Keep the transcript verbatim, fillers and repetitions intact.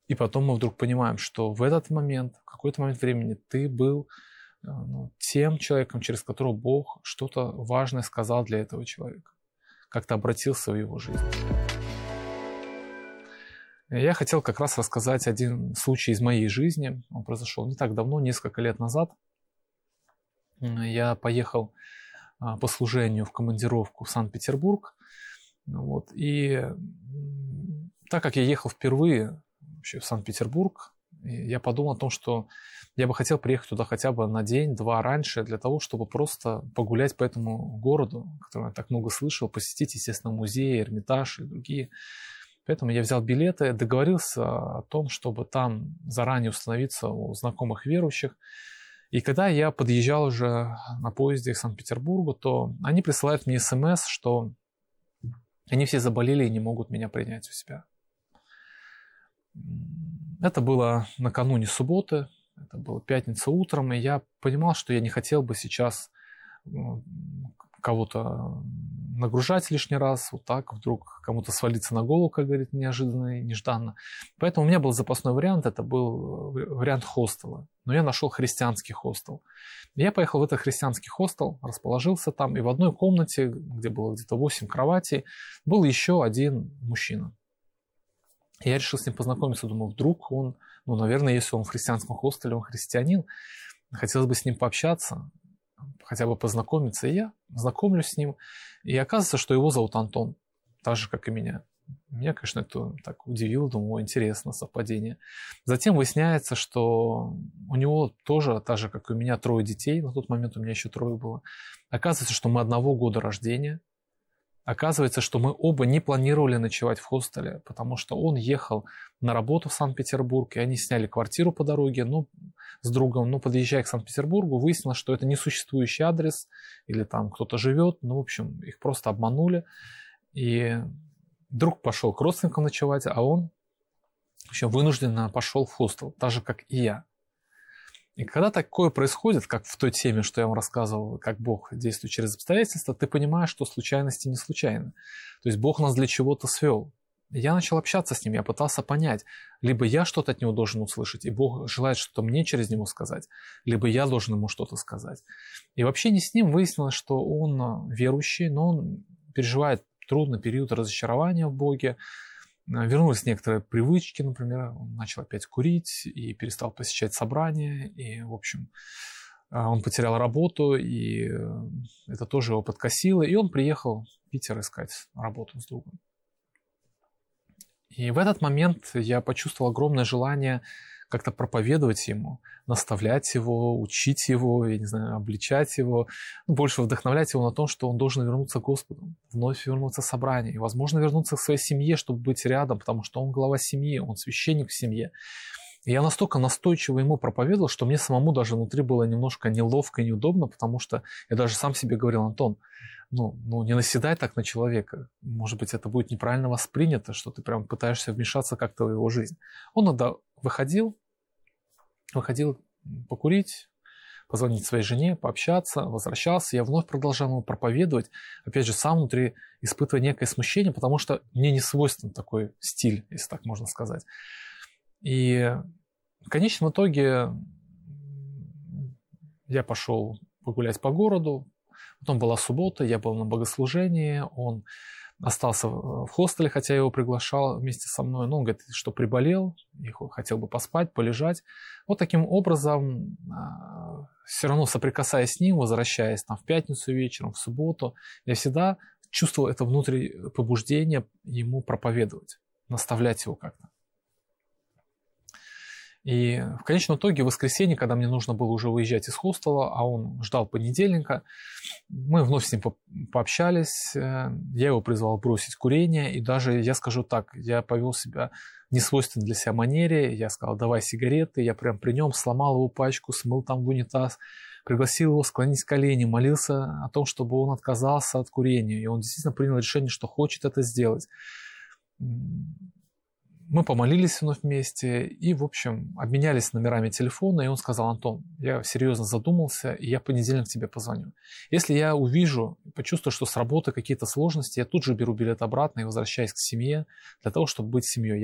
И потом мы вдруг понимаем, что в этот момент, в какой-то момент времени ты был ну, тем человеком, через которого Бог что-то важное сказал для этого человека, как-то обратился в его жизнь. Я хотел как раз рассказать один случай из моей жизни. Он произошел не так давно, несколько лет назад. Я поехал по служению в командировку в Санкт-Петербург. Вот, и так как я ехал впервые вообще в Санкт-Петербург, я подумал о том, что я бы хотел приехать туда хотя бы на день-два раньше, для того, чтобы просто погулять по этому городу, о котором я так много слышал, посетить, естественно, музеи, Эрмитаж и другие. Поэтому я взял билеты, договорился о том, чтобы там заранее установиться у знакомых верующих. И когда я подъезжал уже на поезде к Санкт-Петербургу, то они присылают мне смс, что они все заболели и не могут меня принять у себя. Это было накануне субботы, это было пятница утром, и я понимал, что я не хотел бы сейчас кого-то нагружать лишний раз, вот так вдруг кому-то свалиться на голову, как говорит, неожиданно и нежданно. Поэтому у меня был запасной вариант, это был вариант хостела. Но я нашел христианский хостел. Я поехал в этот христианский хостел, расположился там, и в одной комнате, где было где-то восемь кроватей, был еще один мужчина. Я решил с ним познакомиться, думаю, вдруг он, ну, наверное, если он в христианском хостеле, он христианин, хотелось бы с ним пообщаться, хотя бы познакомиться. И я знакомлюсь с ним, и оказывается, что его зовут Антон, так же, как и меня. Меня, конечно, это так удивило, думаю, интересно, совпадение. Затем выясняется, что у него тоже, так же, как и у меня, трое детей, на тот момент у меня еще трое было. Оказывается, что мы одного года рождения. Оказывается, что мы оба не планировали ночевать в хостеле, потому что он ехал на работу в Санкт-Петербург, и они сняли квартиру по дороге, ну, с другом, ну, подъезжая к Санкт-Петербургу, выяснилось, что это несуществующий адрес, или там кто-то живет, ну, в общем, их просто обманули, и друг пошел к родственникам ночевать, а он в общем, вынужденно пошел в хостел, так же, как и я. И когда такое происходит, как в той теме, что я вам рассказывал, как Бог действует через обстоятельства, ты понимаешь, что случайности не случайны. То есть Бог нас для чего-то свел. И я начал общаться с ним, я пытался понять, либо я что-то от него должен услышать, и Бог желает что-то мне через него сказать, либо я должен ему что-то сказать. И в общении с ним выяснилось, что он верующий, но он переживает трудный период разочарования в Боге. Вернулись некоторые привычки, например, он начал опять курить и перестал посещать собрания, и, в общем, он потерял работу, и это тоже его подкосило, и он приехал в Питер искать работу с другом. И в этот момент я почувствовал огромное желание как-то проповедовать ему, наставлять его, учить его, я не знаю, обличать его, больше вдохновлять его на том, что он должен вернуться к Господу, вновь вернуться в собрание, и, возможно, вернуться к своей семье, чтобы быть рядом, потому что он глава семьи, он священник в семье. И я настолько настойчиво ему проповедовал, что мне самому даже внутри было немножко неловко и неудобно, потому что я даже сам себе говорил: Антон, ну, ну не наседай так на человека, может быть, это будет неправильно воспринято, что ты прям пытаешься вмешаться как-то в его жизнь. Он иногда выходил, выходил покурить, позвонить своей жене, пообщаться, возвращался, я вновь продолжал ему проповедовать, опять же, сам внутри испытывая некое смущение, потому что мне не свойствен такой стиль, если так можно сказать. И в конечном итоге я пошел погулять по городу, потом была суббота, я был на богослужении, он остался в хостеле, хотя я его приглашал вместе со мной, но он говорит, что приболел, и хотел бы поспать, полежать. Вот таким образом, все равно соприкасаясь с ним, возвращаясь там в пятницу вечером, в субботу, я всегда чувствовал это внутреннее побуждение ему проповедовать, наставлять его как-то. И в конечном итоге, в воскресенье, когда мне нужно было уже выезжать из хостела, а он ждал понедельника, мы вновь с ним пообщались, я его призвал бросить курение, и даже, я скажу так, я повел себя в несвойственной для себя манере, я сказал, давай сигареты, я прям при нем сломал его пачку, смыл там в унитаз, пригласил его склонить колени, молился о том, чтобы он отказался от курения, и он действительно принял решение, что хочет это сделать. Мы помолились вновь вместе и, в общем, обменялись номерами телефона, и он сказал, Антон, я серьезно задумался, и я в понедельник тебе позвоню. Если я увижу, почувствую, что с работы какие-то сложности, я тут же беру билет обратно и возвращаюсь к семье для того, чтобы быть семьей.